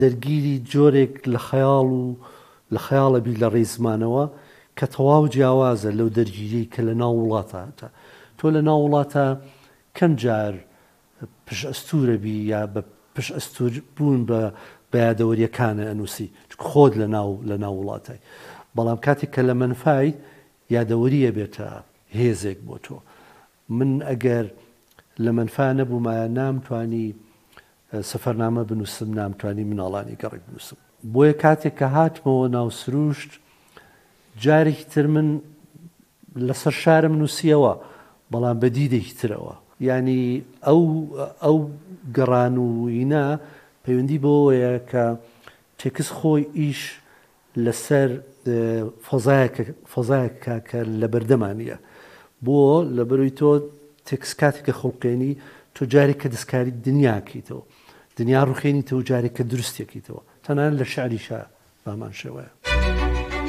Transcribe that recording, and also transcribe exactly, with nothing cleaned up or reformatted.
دەرگیری جۆرێک لە خەیاڵ و لە خەیاڵەبی لە ڕێی زمانەوە کە تەواو جیاوازە لەو دەرگیری کە لە ناو وڵاتە هاتە. تۆ لە ناو وڵاتە کەم جار پشت ئەستوورە بی یا بە پشت ئەستور بوون بە بە یادەوەریەکانە ئەنووسی خۆت لە ناو لە ناو وڵاتای. بەڵام کاتێک کە لە منفای یادەوەریە بێتە هێزێک بۆ تۆ. من ئەگەر لە منفا نەبوومایە نامتوانی سەفەرنامە بنووسم، نامتوانی مناڵانی گەڕی بنووسم. بۆیە کاتێک کە هاتمەوە ناو سروشت جارێکی تر من لەسەر شارم نووسیەوە بەڵام بە دیدێکی ترەوە. ینی ئەو ئەو گەڕان و وینە پەیوەندی بەوەیە کە تێکس خۆی ئیش لەسەر فەزایەکە کە لە بەردەمانیە. بۆ لەبەروی تۆ تێکس کاتێککە خەڵقێنی تۆ جارێک کە دەستکاری دنیاکەیتەوە، دنیا ڕوخێنیتەوە جارێک کە دروستێکیتەوە، تەنانەت لە شعریشە بامان شێوەیە.